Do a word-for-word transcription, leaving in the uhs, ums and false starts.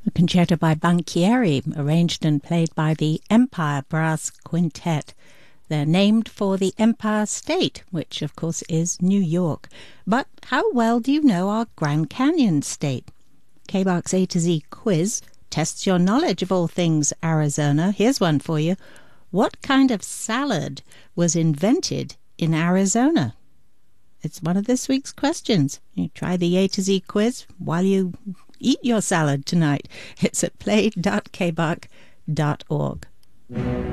A concerto by Banchieri, arranged and played by the Empire Brass Quintet. They're named for the Empire State, which of course is New York. But how well do you know our Grand Canyon State? K-Bark's A to Z quiz tests your knowledge of all things Arizona. Here's one for you. What kind of salad was invented in Arizona? It's one of this week's questions. You try the A to Z quiz while you eat your salad tonight. It's at play dot k bark dot org.